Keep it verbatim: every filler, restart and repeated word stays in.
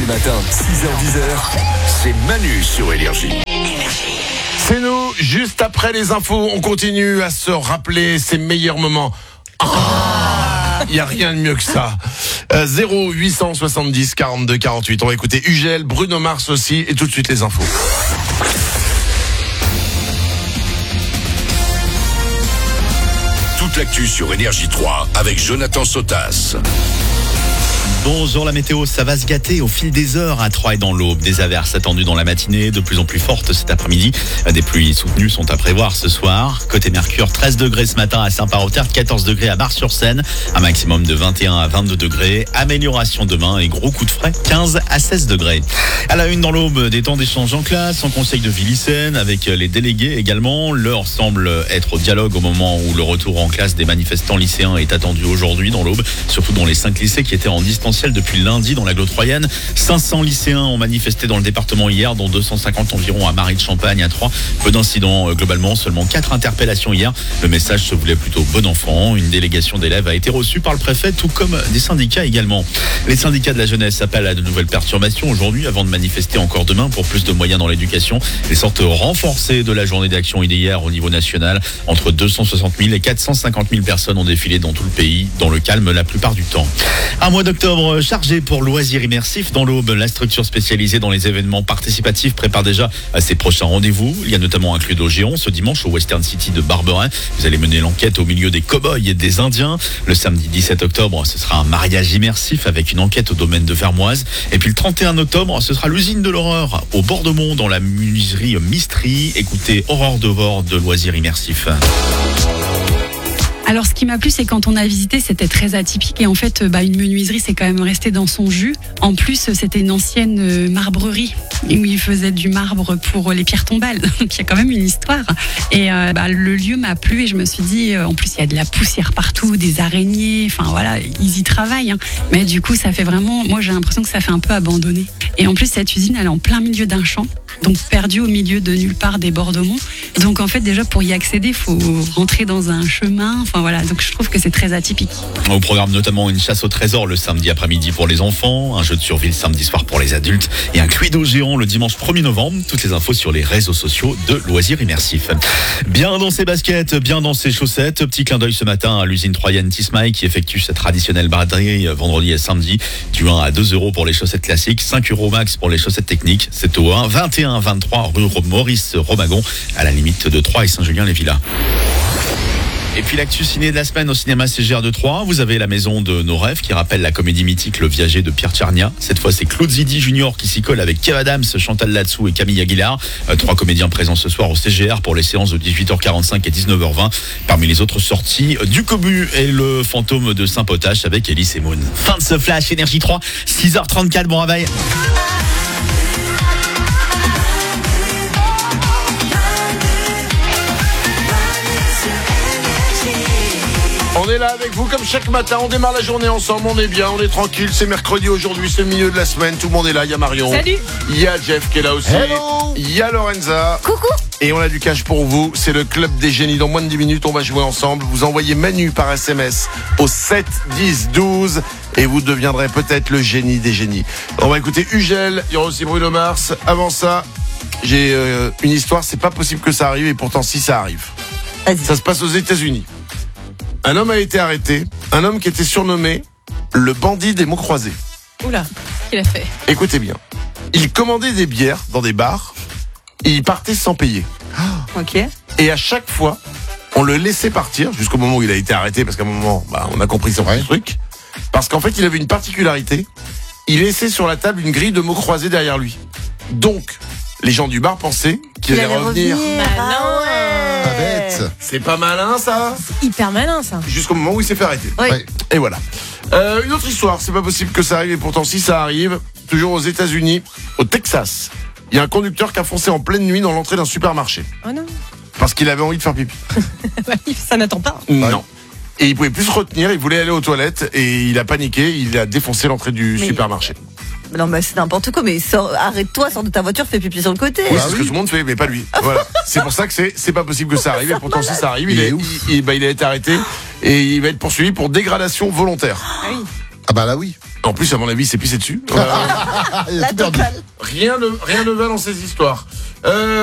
matins, six heures dix, c'est Manu sur Énergie. C'est nous, juste après les infos, on continue à se rappeler ces meilleurs moments. Il n'y a rien de mieux que ça. Euh, zéro huit cent soixante-dix quarante-deux quarante-huit. On va écouter Ugel, Bruno Mars aussi, et tout de suite les infos. Toute l'actu sur Énergie trois avec Jonathan Sotas. Bonjour, la météo, ça va se gâter au fil des heures à Troyes et dans l'Aube. Des averses attendues dans la matinée, de plus en plus fortes cet après-midi. Des pluies soutenues sont à prévoir ce soir. Côté Mercure, treize degrés ce matin à Saint-Parotert, quatorze degrés à Bar-sur-Seine. Un maximum de vingt et un à vingt-deux degrés. Amélioration demain et gros coup de frais, quinze à seize degrés. À la une dans l'Aube, des temps d'échange en classe, en conseil de vie lycéenne avec les délégués également. L'heure semble être au dialogue au moment où le retour en classe des manifestants lycéens est attendu aujourd'hui dans l'Aube, surtout dans les cinq lycées qui étaient en distanciel depuis lundi dans l'agglo troyenne. cinq cents lycéens ont manifesté dans le département hier, dont deux cent cinquante environ à Marie de Champagne, à Troyes. Peu d'incidents globalement, seulement quatre interpellations hier. Le message se voulait plutôt bon enfant. Une délégation d'élèves a été reçue par le préfet, tout comme des syndicats également. Les syndicats de la jeunesse appellent à de nouvelles perturbations aujourd'hui avant de manifester encore demain pour plus de moyens dans l'éducation. Les sortes renforcées de la journée d'action hier au niveau national. Entre deux cent soixante mille et quatre cent cinquante mille personnes ont défilé dans tout le pays, dans le calme la plupart du temps. Un mois d'octobre chargé pour loisirs immersifs dans l'Aube. La structure spécialisée dans les événements participatifs prépare déjà à ses prochains rendez-vous. Il y a notamment un Cluedo géant ce dimanche au Western City de Barberin. Vous allez mener l'enquête au milieu des cow-boys et des Indiens. Le samedi dix-sept octobre, ce sera un mariage immersif avec une enquête au domaine de Vermoise. Et puis le trente et un octobre, ce sera l'usine de l'horreur au Bordemont dans la menuiserie Mystery. Écoutez Aurore Devore de loisirs immersifs. Alors, ce qui m'a plu, c'est quand on a visité, c'était très atypique. Et en fait, bah, une menuiserie, c'est quand même resté dans son jus. En plus, c'était une ancienne marbrerie où ils faisaient du marbre pour les pierres tombales. Donc, il y a quand même une histoire. Et euh, bah, le lieu m'a plu et je me suis dit, euh, en plus, il y a de la poussière partout, des araignées. Enfin, voilà, ils y travaillent. Hein. Mais du coup, ça fait vraiment... Moi, j'ai l'impression que ça fait un peu abandonné. Et en plus, cette usine, elle est en plein milieu d'un champ. Donc, perdue au milieu de nulle part des Bordemont. Donc, en fait, déjà, pour y accéder, il faut rentrer dans un chemin. Enfin, voilà, donc je trouve que c'est très atypique. Au programme notamment une chasse au trésor le samedi après-midi pour les enfants, un jeu de survie le samedi soir pour les adultes et un Cluedo géant le dimanche premier novembre. Toutes les infos sur les réseaux sociaux de Loisirs Immersifs. Bien dans ses baskets, bien dans ses chaussettes. Petit clin d'œil ce matin à l'usine troyenne Tismaï qui effectue cette traditionnelle braderie vendredi et samedi. Du un à deux euros pour les chaussettes classiques, cinq euros max pour les chaussettes techniques. C'est au un vingt et un vingt-trois rue Maurice Romagon à la limite de Troyes et Saint-Julien-les-Villas. Et puis l'actu ciné de la semaine au cinéma C G R de Troyes. Vous avez la maison de nos rêves qui rappelle la comédie mythique Le Viager de Pierre Tchernia. Cette fois, c'est Claude Zidi Junior qui s'y colle avec Kev Adams, Chantal Latsou et Camille Aguilar. Euh, trois comédiens présents ce soir au C G R pour les séances de dix-huit heures quarante-cinq et dix-neuf heures vingt. Parmi les autres sorties, Du Cobu et Le Fantôme de Saint-Potache avec Elie Semoun. Fin de ce flash Énergie trois, six heures trente-quatre, bon réveil. On est là avec vous comme chaque matin, on démarre la journée ensemble, on est bien, on est tranquille, c'est mercredi aujourd'hui, c'est le milieu de la semaine, tout le monde est là, il y a Marion. Salut. Il y a Jeff qui est là aussi. Hello. Il y a Lorenza. Coucou. Et on a du cash pour vous, c'est le club des génies. Dans moins de dix minutes, on va jouer ensemble. Vous envoyez Manu par S M S au sept dix douze et vous deviendrez peut-être le génie des génies. On va écouter Ugel, il y aura aussi Bruno Mars. Avant ça, j'ai euh, une histoire, c'est pas possible que ça arrive et pourtant si ça arrive. Vas-y. Ça se passe aux États-Unis. Un homme a été arrêté, un homme qui était surnommé le bandit des mots croisés. Oula, qu'est-ce qu'il a fait? Écoutez bien, il commandait des bières dans des bars et il partait sans payer. Ok. Et à chaque fois, on le laissait partir jusqu'au moment où il a été arrêté, parce qu'à un moment, bah, on a compris son Ouais. truc. Parce qu'en fait, il avait une particularité. Il laissait sur la table une grille de mots croisés derrière lui. Donc, les gens du bar pensaient qu'il Il allait allait revenir. revenir. Ah non. Pas bête. C'est pas malin, ça? Hyper malin ça. Jusqu'au moment où il s'est fait arrêter. Oui. Ouais. Et voilà. Euh, une autre histoire, c'est pas possible que ça arrive, et pourtant si ça arrive, toujours aux États-Unis, au Texas, il y a un conducteur qui a foncé en pleine nuit dans l'entrée d'un supermarché. Oh non. Parce qu'il avait envie de faire pipi. Ça n'attend pas. Non. Et il pouvait plus se retenir, il voulait aller aux toilettes et il a paniqué, il a défoncé l'entrée du Mais- supermarché. Non, mais c'est n'importe quoi, mais sors, arrête-toi, sors de ta voiture, fais pipi sur le côté. Oui, c'est ce que tout le monde fait, mais pas lui. Voilà. C'est pour ça que c'est, c'est pas possible que ça arrive, et pourtant si ça arrive, il, Il est, est ouf. il, il- bah, il a été arrêté et il va être poursuivi pour dégradation volontaire. Ah oui. Ah bah là oui. En plus, à mon avis, c'est pissé dessus. Euh, Il a La tout perdu. totale. rien, ne, rien ne va dans ces histoires. Euh,